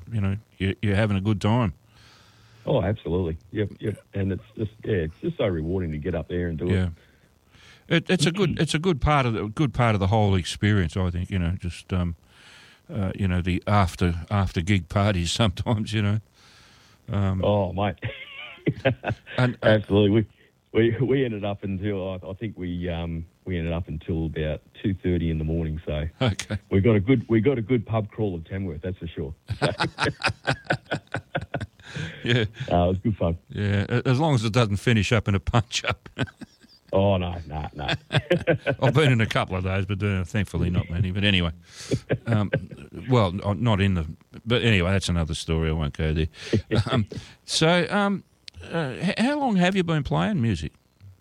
you're having a good time. Oh, absolutely. Yep. And it's just so rewarding to get up there and do it. It's a good part of the whole experience. I think just the after gig parties sometimes. Oh, mate. and Absolutely. We ended up until I think we ended up until about 2:30 in the morning. So okay, we got a good pub crawl at Tamworth, that's for sure. Yeah, it was good fun. Yeah, as long as it doesn't finish up in a punch up. Oh no. I've been in a couple of those, but thankfully not many. But anyway, well, not in the. But anyway, that's another story. I won't go there. How long have you been playing music?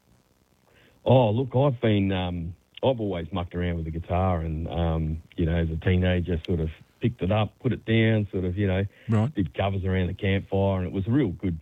Oh, look, I've always mucked around with the guitar, and as a teenager, sort of picked it up, put it down, sort of, right. Did covers around the campfire, and it was a real good,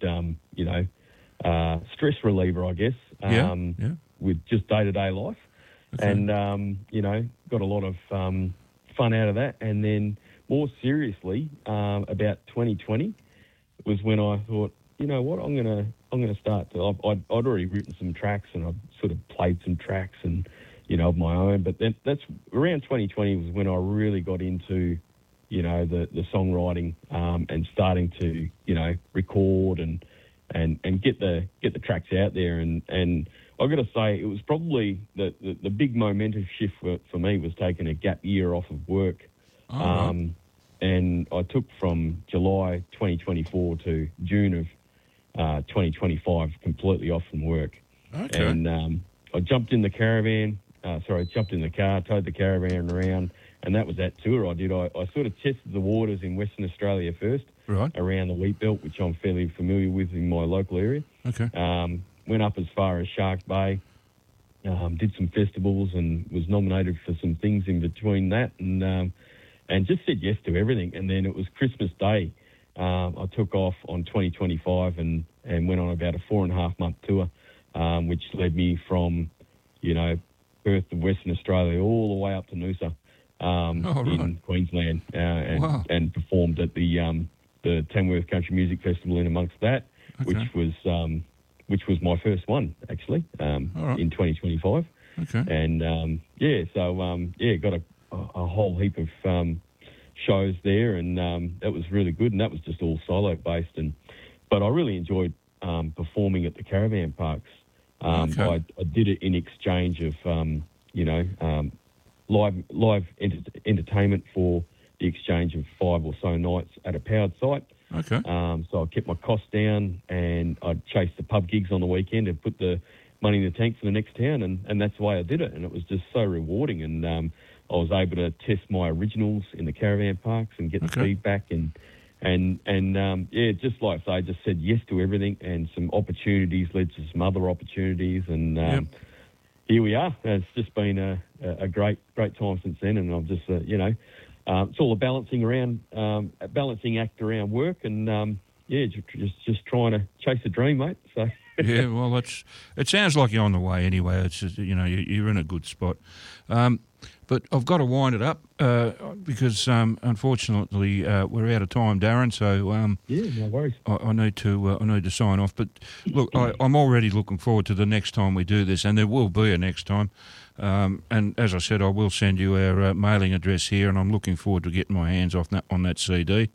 stress reliever, I guess. Yeah. With just day-to-day life. Okay. And, got a lot of fun out of that. And then more seriously, about 2020 was when I thought, you know what, I'm gonna start to. I'd already written some tracks, and I'd sort of played some tracks, and of my own. But then that's around 2020 was when I really got into, the songwriting, and starting to, record and get the tracks out there. And I've got to say, it was probably the big momentum shift for me was taking a gap year off of work. Oh, right. And I took from July 2024 to June of 2025 completely off from work. Okay. And I jumped in the car, towed the caravan around, and that was that tour I did. I sort of tested the waters in Western Australia first, Right. around the wheat belt, which I'm fairly familiar with in my local area. Okay. Went up as far as Shark Bay, did some festivals, and was nominated for some things in between that, and just said yes to everything. And then it was Christmas Day. I took off on 2025 and went on about a 4.5-month tour, which led me from, Perth and Western Australia all the way up to Noosa, in Queensland, and performed at the Tamworth Country Music Festival in amongst that, Okay. which was my first one actually, right. in 2025. Okay. And got a whole heap of shows there, and that was really good, and that was just all solo based. But I really enjoyed performing at the caravan parks. Okay. I did it in exchange of live entertainment for the exchange of 5 or so nights at a powered site. Okay. So I kept my costs down, and I'd chase the pub gigs on the weekend and put the money in the tank for the next town, and that's the way I did it. And it was just so rewarding, and I was able to test my originals in the caravan parks and get the feedback, and just like I say, I just said yes to everything, and some opportunities led to some other opportunities, and here we are. It's just been a great time since then, and I'm just it's all a balancing act around work, and just trying to chase a dream, mate. So. Yeah, well, it sounds like you're on the way anyway. It's just, you're in a good spot. But I've got to wind it up because unfortunately we're out of time, Darren. So no worries. I need to sign off. But look, I'm already looking forward to the next time we do this, and there will be a next time. And as I said, I will send you our mailing address here, and I'm looking forward to getting my hands on that CD.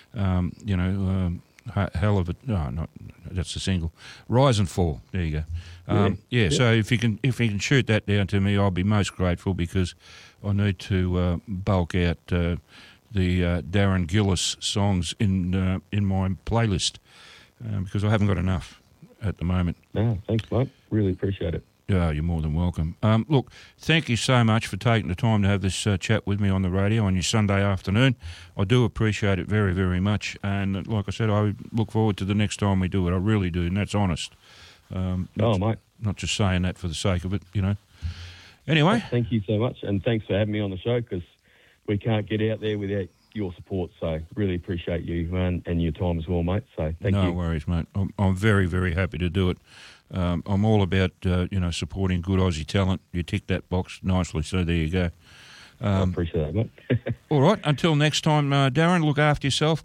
Hell of it! No, that's the single. Rise and Fall. There you go. So if you can shoot that down to me, I'll be most grateful, because I need to bulk out the Darren Gillis songs in my playlist, because I haven't got enough at the moment. No, thanks, mate. Really appreciate it. Yeah, you're more than welcome. Look, thank you so much for taking the time to have this chat with me on the radio on your Sunday afternoon. I do appreciate it very, very much. And like I said, I look forward to the next time we do it. I really do, and that's honest. Mate. Not just saying that for the sake of it, Anyway. Thank you so much, and thanks for having me on the show, because we can't get out there without your support. So really appreciate you and your time as well, mate. So thank you. No worries, mate. I'm very, very happy to do it. I'm all about, supporting good Aussie talent. You tick that box nicely, so there you go. I appreciate that, mate. All right, until next time, Darren, look after yourself.